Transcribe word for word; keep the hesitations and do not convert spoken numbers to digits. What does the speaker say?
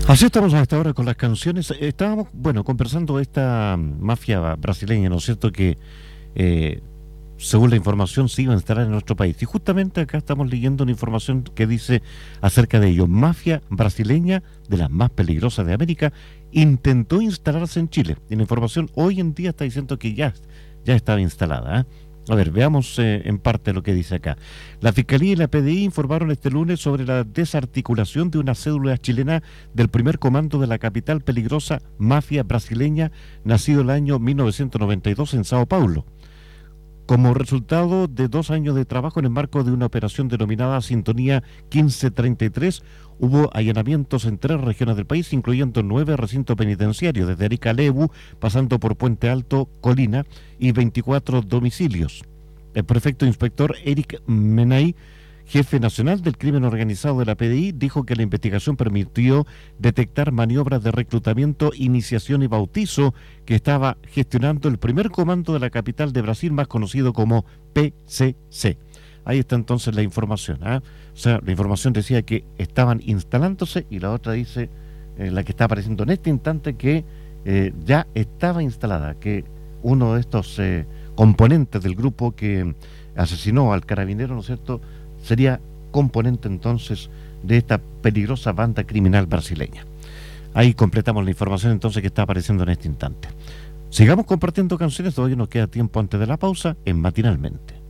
Así estamos a esta hora con las canciones. Estábamos, bueno, conversando de esta mafia brasileña, ¿no es cierto? Que, eh, según la información, se iba a instalar en nuestro país. Y justamente acá estamos leyendo una información que dice acerca de ello. Mafia brasileña, de las más peligrosas de América, intentó instalarse en Chile. Y la información hoy en día está diciendo que ya, ya estaba instalada, ¿eh? A ver, veamos eh, en parte lo que dice acá. La Fiscalía y la P D I informaron este lunes sobre la desarticulación de una cédula chilena del primer comando de la capital peligrosa mafia brasileña, nacido el año mil novecientos noventa y dos en Sao Paulo. Como resultado de dos años de trabajo en el marco de una operación denominada Sintonía quince treinta y tres, hubo allanamientos en tres regiones del país, incluyendo nueve recintos penitenciarios, desde Arica a Lebu, pasando por Puente Alto, Colina, y veinticuatro domicilios. El prefecto inspector Eric Menay, jefe nacional del crimen organizado de la P D I, dijo que la investigación permitió detectar maniobras de reclutamiento, iniciación y bautizo que estaba gestionando el primer comando de la capital de Brasil, más conocido como P C C. Ahí está entonces la información, ¿eh? O sea, la información decía que estaban instalándose y la otra dice, eh, la que está apareciendo en este instante, que eh, ya estaba instalada, que uno de estos eh, componentes del grupo que asesinó al carabinero, ¿no es cierto?, sería componente entonces de esta peligrosa banda criminal brasileña. Ahí completamos la información entonces que está apareciendo en este instante. Sigamos compartiendo canciones, todavía nos queda tiempo antes de la pausa en Matinalmente.